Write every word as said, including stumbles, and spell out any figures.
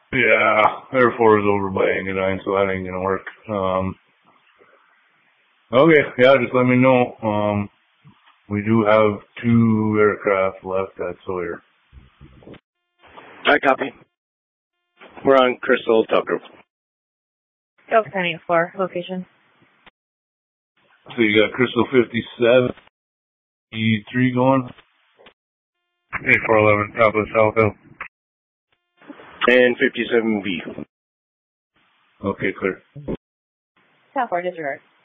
Yeah, Air four is over by Engadine, so that ain't gonna work. Um, okay, yeah, just let me know. Um, we do have two aircraft left at Sawyer. I copy. We're on Crystal Tucker. Delta ten eighty-four, location. So you got Crystal fifty-seven, E three going? eight four eleven, Southwest Southhill. And fifty-seven B. Okay, clear. South four, disregard.